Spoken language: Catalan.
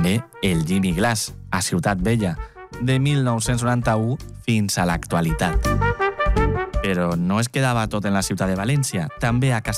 també el Jimmy Glass, a Ciutat Vella, de 1991 fins a l'actualitat. Però no es quedava tot en la ciutat de València, també a